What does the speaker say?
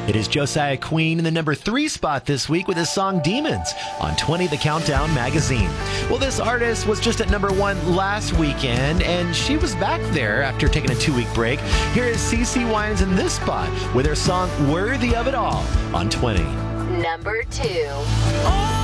It is Josiah Queen in the number 3 spot this week with his song Demons on 20 The Countdown magazine. Well, this artist was just at number 1 last weekend, and she was back there after taking a 2-week break. Here is CeCe Winans in this spot with her song Worthy of It All on 20. Number 2.